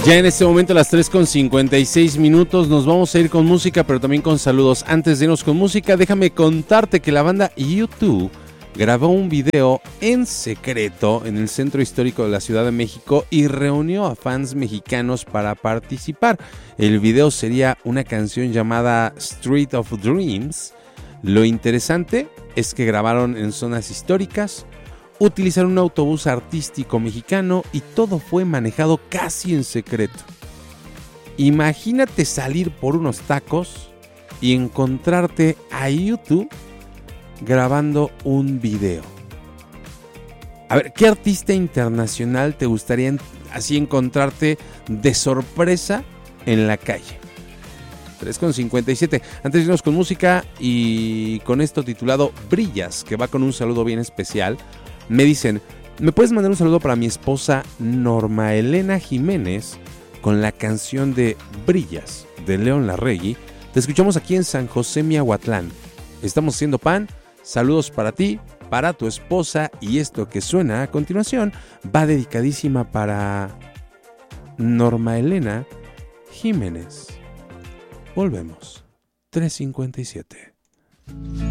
Ya en este momento a las 3:56 nos vamos a ir con música, pero también con saludos. Antes de irnos con música, déjame contarte que la banda U2 grabó un video en secreto en el centro histórico de la Ciudad de México y reunió a fans mexicanos para participar. El video sería una canción llamada Street of Dreams. Lo interesante es que grabaron en zonas históricas, utilizaron un autobús artístico mexicano y todo fue manejado casi en secreto. Imagínate salir por unos tacos y encontrarte a U2 grabando un video. A ver, ¿qué artista internacional te gustaría así encontrarte de sorpresa en la calle? 3:57. Antes de irnos con música y con esto titulado Brillas, que va con un saludo bien especial. Me dicen, ¿me puedes mandar un saludo para mi esposa Norma Elena Jiménez con la canción de Brillas de León Larregui? Te escuchamos aquí en San José Miahuatlán. Estamos haciendo pan. Saludos para ti, para tu esposa, y esto que suena a continuación va dedicadísima para Norma Elena Jiménez. Volvemos. 3:57.